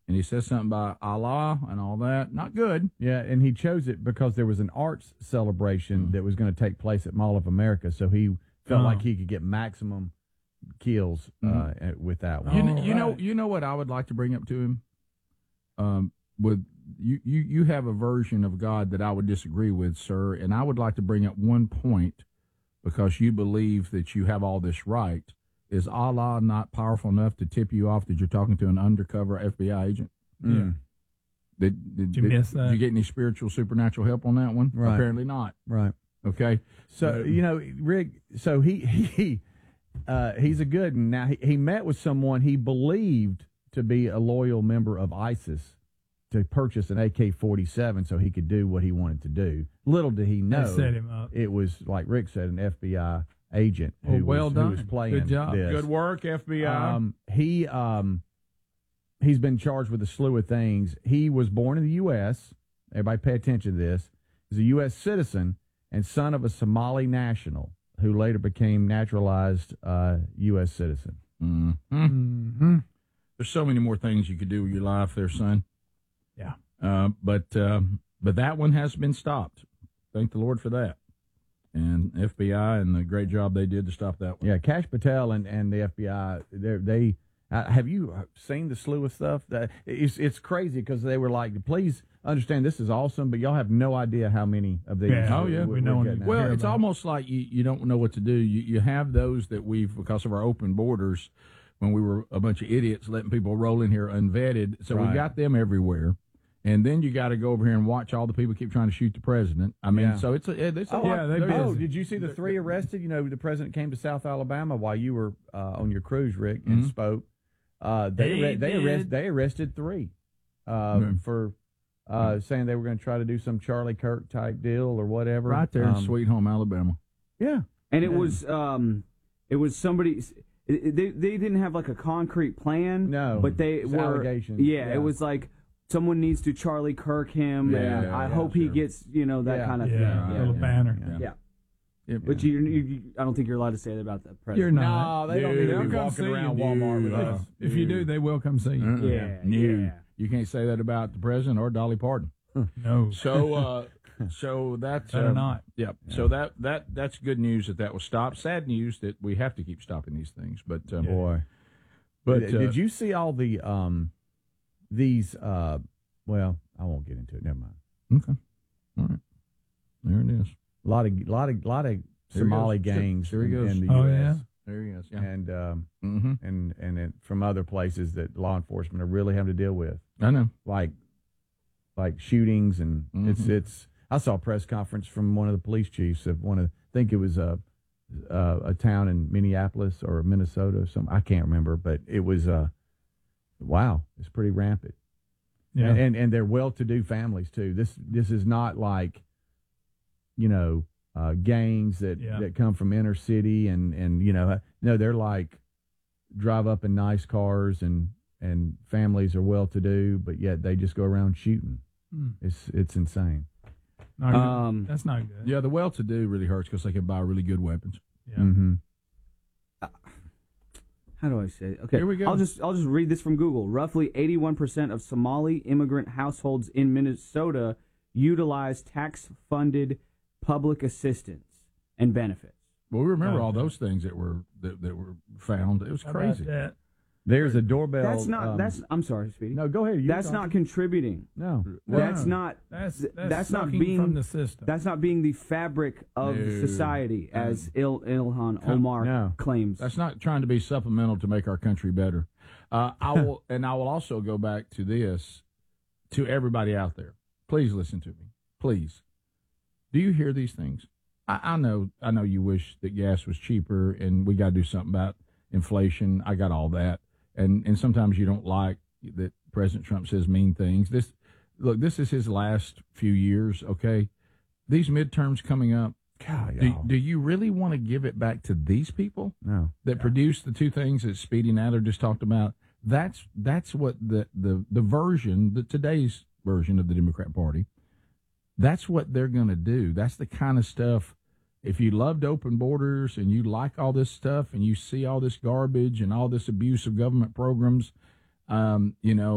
and he says something about Allah and all that. Not good. Yeah, and he chose it because there was an arts celebration that was going to take place at Mall of America, so he felt like he could get maximum kills with that one. You know what I would like to bring up to him? With you have a version of God that I would disagree with, sir, and I would like to bring up one point because you believe that you have all this right. Is Allah not powerful enough to tip you off that you're talking to an undercover FBI agent? Yeah. Did you miss that? Did you get any spiritual, supernatural help on that one? Right. Apparently not. Right. Okay. So, Rick, so he's a good one. Now, he met with someone he believed to be a loyal member of ISIS to purchase an AK-47 so he could do what he wanted to do. Little did he know They set him up. it was, like Rick said, an FBI agent who was playing Good job. this. Good work, FBI. He's been charged with a slew of things. He was born in the U.S. Everybody pay attention to this. He's a U.S. citizen and son of a Somali national who later became naturalized U.S. citizen. Mm-hmm. There's so many more things you could do with your life there, son. Yeah. But that one has been stopped. Thank the Lord for that. And FBI and the great job they did to stop that one. Yeah, Kash Patel and the FBI, they have you seen the slew of stuff? It's crazy because they were like, please understand this is awesome, but y'all have no idea how many of these. Yeah. Oh, yeah. We know. Well, it's almost like you don't know what to do. You have those that we've, because of our open borders, when we were a bunch of idiots letting people roll in here unvetted. So we got them everywhere. And then you got to go over here and watch all the people keep trying to shoot the president. I mean, so it's did you see the three arrested? The president came to South Alabama while you were on your cruise, Rick, and spoke. They arrested three for saying they were going to try to do some Charlie Kirk type deal or whatever. Right there in Sweet Home Alabama. Yeah, and it was somebody. They didn't have like a concrete plan. No, but they were allegations. Yeah, it was like. Someone needs to Charlie Kirk him. I hope he gets, that kind of thing. Yeah, little banner. Yeah. But you, I don't think you're allowed to say that about the president. You're not. No, they don't need to be walking around Walmart with us. If you do, they will come see you. Yeah. You can't say that about the president or Dolly Parton. No. So that's better not. Yep. Yeah. So that's good news that was stopped. Sad news that we have to keep stopping these things. But boy, but did you see all the these? Well, I won't get into it. Never mind. Okay. All right. There it is. A lot of Somali gangs there he goes. in the U.S. Yeah. There he is. Yeah. And from other places that law enforcement are really having to deal with. I know. Like shootings and it's. I saw a press conference from one of the police chiefs of I think it was a town in Minneapolis or Minnesota or something. I can't remember, but it was wow, it's pretty rampant. Yeah. And they're well-to-do families too. This is not like, gangs that come from inner city and no, they're like drive up in nice cars and families are well-to-do, but yet they just go around shooting. It's insane. That's not good. Yeah, the well-to-do really hurts because they can buy really good weapons. Yeah. Mm-hmm. How do I say it? Okay, here we go. I'll just read this from Google. Roughly 81% of Somali immigrant households in Minnesota utilize tax-funded public assistance and benefits. Well, we remember all those things that were found. It was crazy. There's a doorbell. That's not. I'm sorry, Speedy. No, go ahead. That's not contributing. No, that's not. That's not being from the system. That's not being the fabric of society, as Ilhan Omar claims. That's not trying to be supplemental to make our country better. I will also go back to this to everybody out there. Please listen to me. Please, do you hear these things? I know you wish that gas was cheaper and we got to do something about inflation. I got all that. And sometimes you don't like that President Trump says mean things. This is his last few years, okay? These midterms coming up, God, do you really want to give it back to these people? No. That produced the two things that Speedy Nadler just talked about? That's what the version, today's version of the Democrat Party, that's what they're going to do. That's the kind of stuff. If you loved open borders and you like all this stuff and you see all this garbage and all this abuse of government programs,